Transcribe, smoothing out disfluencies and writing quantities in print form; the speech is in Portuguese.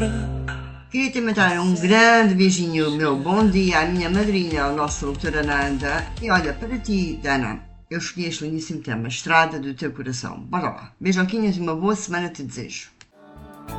Queria te mandar um grande beijinho, meu bom dia à minha madrinha, ao nosso doutor Ananda. E olha, para ti, Dana, eu escolhi este lindíssimo tema, Estrada do Teu Coração. Bora lá. Beijoquinhos e uma boa semana te desejo.